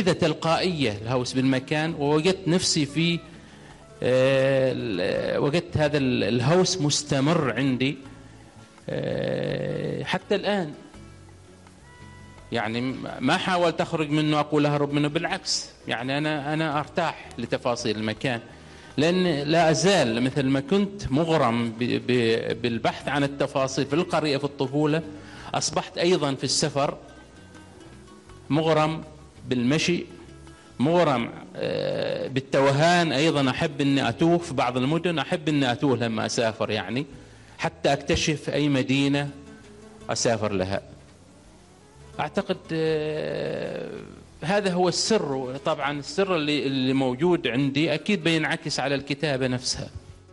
كذا تلقائية الهوس بالمكان، ووجدت نفسي في وجدت هذا الهوس مستمر عندي حتى الآن. يعني ما حاولت أخرج منه أقول أهرب منه، بالعكس يعني أنا أرتاح لتفاصيل المكان، لأن لا أزال مثل ما كنت مغرم بالبحث عن التفاصيل في القرية في الطفولة، أصبحت أيضا في السفر مغرم بالمشي، مغرم بالتوهان. أيضا أحب أني أتوه في بعض المدن، أحب أني أتوه لما أسافر، يعني حتى أكتشف أي مدينة أسافر لها. أعتقد هذا هو السر. طبعا السر اللي موجود عندي أكيد بينعكس على الكتابة نفسها.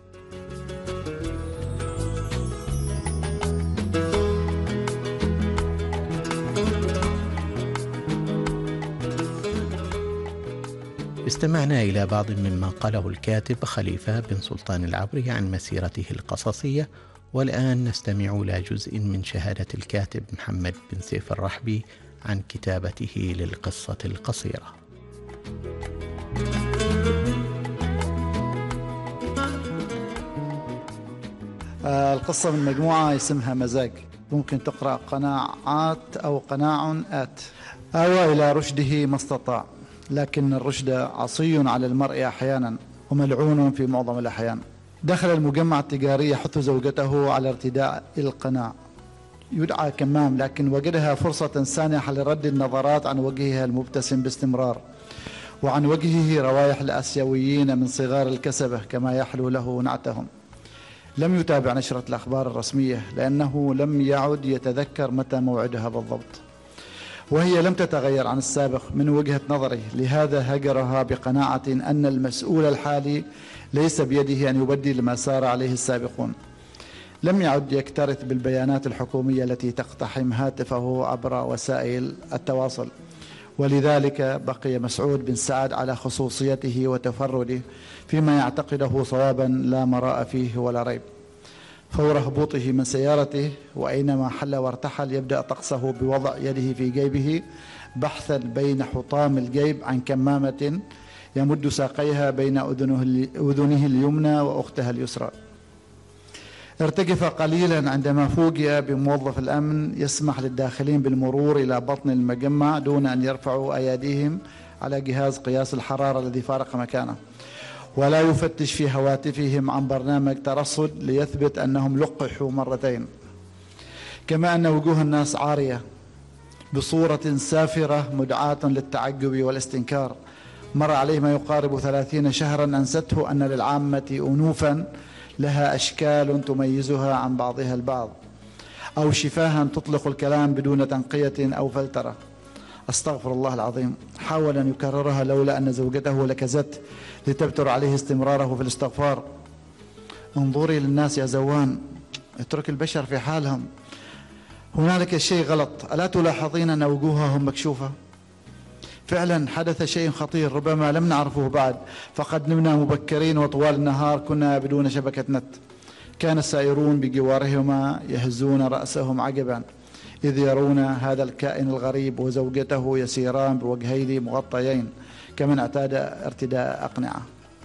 استمعنا إلى بعض مما قاله الكاتب خليفة بن سلطان العبري عن مسيرته القصصية، والآن نستمع إلى جزء من شهادة الكاتب محمد بن سيف الرحبي عن كتابته للقصة القصيرة. القصة من مجموعة اسمها مزاج، ممكن تقرأ قناعات أو قناعات. آوى إلى رشده ما استطاع، لكن الرشد عصي على المرء أحيانا وملعون في معظم الأحيان. دخل المجمع التجاري يحث زوجته على ارتداء القناع، يدعى كمام، لكن وجدها فرصة سانحة لرد النظرات عن وجهها المبتسم باستمرار، وعن وجهه روائح الآسيويين من صغار الكسبة كما يحلو له نعتهم. لم يتابع نشرة الأخبار الرسمية لأنه لم يعد يتذكر متى موعدها بالضبط، وهي لم تتغير عن السابق من وجهة نظره، لهذا هجرها بقناعة أن المسؤول الحالي ليس بيده أن يبدل ما سار عليه السابقون. لم يعد يكترث بالبيانات الحكومية التي تقتحم هاتفه عبر وسائل التواصل، ولذلك بقي مسعود بن سعد على خصوصيته وتفرده فيما يعتقده صوابا لا مراء فيه ولا ريب. فور هبوطه من سيارته وأينما حل وارتحل يبدأ طقسه بوضع يده في جيبه بحثا بين حطام الجيب عن كمامة يمد ساقيها بين أذنه اليمنى وأختها اليسرى. ارتجف قليلا عندما فوجئ بموظف الأمن يسمح للداخلين بالمرور إلى بطن المجمع دون أن يرفعوا أيديهم على جهاز قياس الحرارة الذي فارق مكانه، ولا يفتش في هواتفهم عن برنامج ترصد ليثبت أنهم لقحوا مرتين. كما أن وجوه الناس عارية بصورة سافرة مدعاة للتعجب والاستنكار. مر عليه ما يقارب 30 شهرا أنسته أن للعامة أنوفا لها أشكال تميزها عن بعضها البعض، أو شفاها تطلق الكلام بدون تنقية أو فلترة. أستغفر الله العظيم. حاول أن يكررها لولا أن زوجته لكزت لتبتر عليه استمراره في الاستغفار. انظري للناس يا زوان، اترك البشر في حالهم، هنالك شيء غلط، ألا تلاحظين أن وجوههم مكشوفة؟ فعلا حدث شيء خطير ربما لم نعرفه بعد، فقد نمنا مبكرين وطوال النهار كنا بدون شبكة نت. كان السائرون بجوارهما يهزون رأسهم عجبا إذ يرون هذا الكائن الغريب وزوجته يسيران بوجهين مغطيين كمن اعتاد ارتداء أقنعة.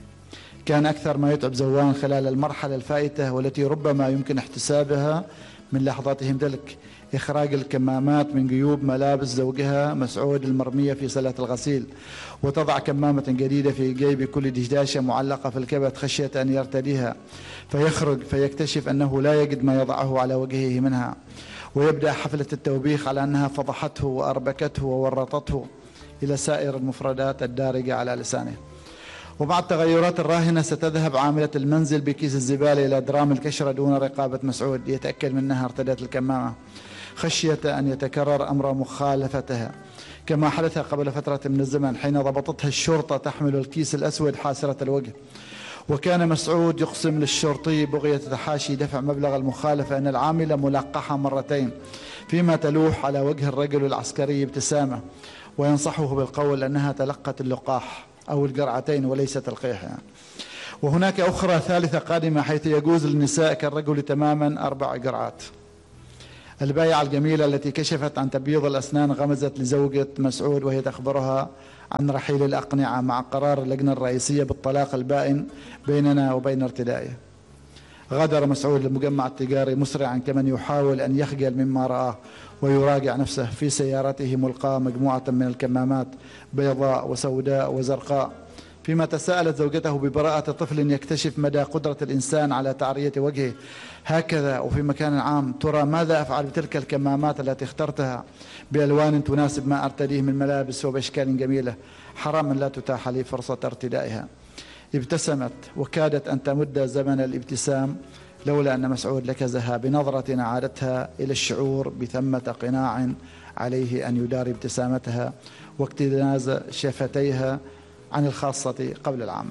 كان أكثر ما يتعب زوان خلال المرحلة الفائتة والتي ربما يمكن احتسابها من لحظاتهم تلك إخراج الكمامات من جيوب ملابس زوجها مسعود المرمية في سلة الغسيل، وتضع كمامة جديدة في جيب كل دشداشة معلقة في الكبد خشية أن يرتديها، فيخرج فيكتشف أنه لا يجد ما يضعه على وجهه منها، ويبدأ حفلة التوبيخ على أنها فضحته وأربكته وورطته إلى سائر المفردات الدارجة على لسانه. ومع التغيرات الراهنة ستذهب عاملة المنزل بكيس الزبالة إلى درام الكشرة دون رقابة مسعود يتأكد منها ارتدت الكمامة خشية أن يتكرر أمر مخالفتها، كما حدث قبل فترة من الزمن حين ضبطتها الشرطة تحمل الكيس الأسود حاسرة الوجه. وكان مسعود يقسم للشرطي بغية تحاشي دفع مبلغ المخالفة أن العاملة ملقحة مرتين، فيما تلوح على وجه الرجل العسكري ابتسامة وينصحه بالقول أنها تلقت اللقاح أو الجرعتين وليس تلقيح يعني. وهناك أخرى ثالثة قادمة حيث يجوز للنساء كالرجل تماما 4 جرعات. البايعة الجميلة التي كشفت عن تبييض الأسنان غمزت لزوجة مسعود وهي تخبرها عن رحيل الأقنعة مع قرار اللجنة الرئيسية بالطلاق البائن بيننا وبين ارتدائه. غادر مسعود المجمع التجاري مسرعا كمن يحاول أن يخجل مما رآه ويراجع نفسه. في سيارته ملقاة مجموعة من الكمامات بيضاء وسوداء وزرقاء، فيما تساءلت زوجته ببراءة طفل يكتشف مدى قدرة الإنسان على تعرية وجهه هكذا وفي مكان عام. ترى ماذا أفعل بتلك الكمامات التي اخترتها بألوان تناسب ما أرتديه من ملابس وبأشكال جميلة؟ حرام لا تتاح لي فرصة ارتدائها. ابتسمت وكادت أن تمد زمن الابتسام لولا أن مسعود لكزها بنظرة عادتها إلى الشعور بثمة قناع عليه أن يداري ابتسامتها واكتناز شفتيها عن الخاصة قبل العامة.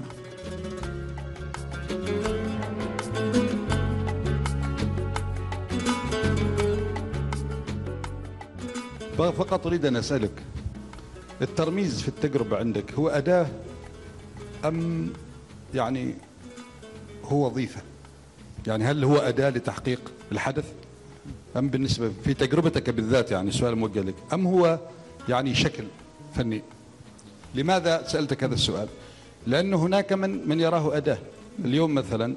فقط أريد أن أسألك، الترميز في التجربة عندك هو أداة أم يعني هو وظيفة؟ يعني هل هو أداة لتحقيق الحدث أم بالنسبة في تجربتك بالذات، يعني السؤال موجه لك، أم هو يعني شكل فني؟ لماذا سألتك هذا السؤال؟ لأن هناك من يراه أداة. اليوم مثلا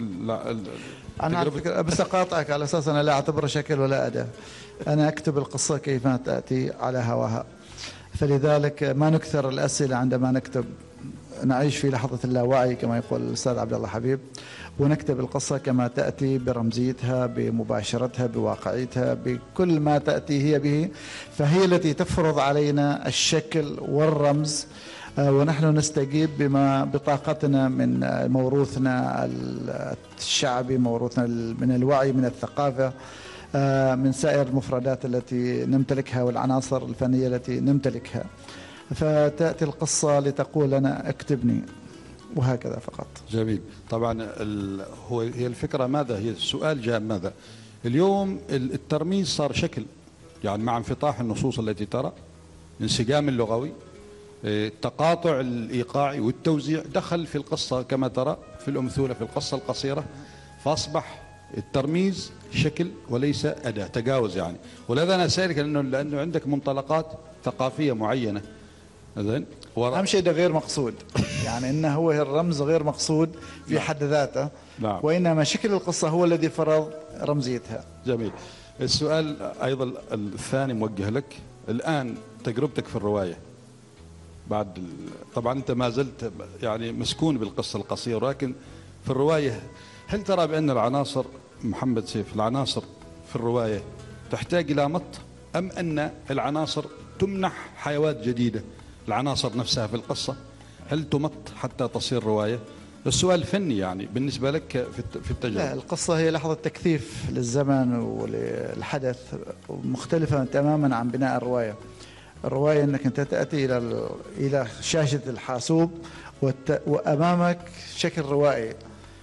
أنا بس أقاطعك على أساس أنا لا أعتبره شكل ولا أداة. أنا أكتب القصة كيف تأتي على هواها، فلذلك ما نكثر الأسئلة عندما نكتب. نعيش في لحظة اللاوعي كما يقول الأستاذ عبد الله حبيب، ونكتب القصة كما تأتي برمزيتها بمباشرتها بواقعيتها بكل ما تأتي هي به، فهي التي تفرض علينا الشكل والرمز، ونحن نستجيب بما بطاقتنا من موروثنا الشعبي، موروثنا من الوعي، من الثقافة، من سائر المفردات التي نمتلكها والعناصر الفنية التي نمتلكها. فتأتي القصة لتقول لنا اكتبني، وهكذا فقط. جميل. طبعا هي الفكرة ماذا؟ هي السؤال جاء ماذا؟ اليوم الترميز صار شكل، يعني مع انفتاح النصوص التي ترى، انسجام اللغوي، التقاطع الإيقاعي والتوزيع دخل في القصة كما ترى في الأمثلة في القصة القصيرة، فأصبح الترميز شكل وليس أداة، تجاوز يعني. ولهذا أنا أسألك لأنه عندك منطلقات ثقافية معينة. زين، أهم شيء ده غير مقصود، يعني إنه هو الرمز غير مقصود في حد ذاته. نعم. وإنما شكل القصة هو الذي فرض رمزيتها. جميل. السؤال أيضا الثاني موجه لك. الآن تجربتك في الرواية بعد طبعا أنت ما زلت يعني مسكون بالقصة القصيرة، لكن في الرواية هل ترى بأن العناصر محمد سيف، العناصر في الرواية تحتاج إلى مط، أم أن العناصر تمنح حيوات جديدة؟ العناصر نفسها في القصة هل تمط حتى تصير رواية؟ السؤال فني يعني بالنسبة لك في التجربة. لا، القصة هي لحظة تكثيف للزمن وللحدث، مختلفة تماما عن بناء الرواية. الرواية أنك أنت تأتي إلى شاشة الحاسوب وأمامك شكل روائي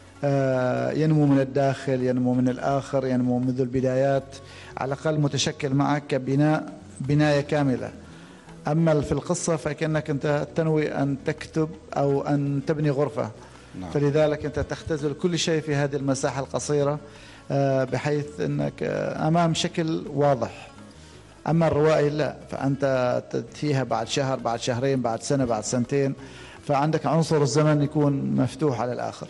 ينمو من الداخل، ينمو من الآخر، ينمو منذ البدايات، على الأقل متشكل معك كبناء بناية كاملة. أما في القصة فكأنك أنت تنوي أن تكتب أو أن تبني غرفة. نعم. فلذلك أنت تختزل كل شيء في هذه المساحة القصيرة بحيث أنك أمام شكل واضح. أما الروائي لا، فأنت تأتيها بعد شهر، بعد شهرين، بعد سنة، بعد سنتين، فعندك عنصر الزمن يكون مفتوح على الآخر.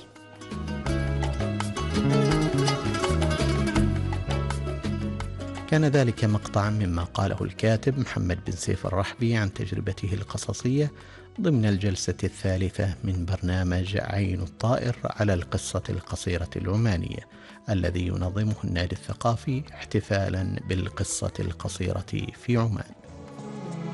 كان ذلك مقطعا مما قاله الكاتب محمد بن سيف الرحبي عن تجربته القصصية ضمن الجلسة الثالثة من برنامج عين الطائر على القصة القصيرة العمانية الذي ينظمه النادي الثقافي احتفالا بالقصة القصيرة في عمان.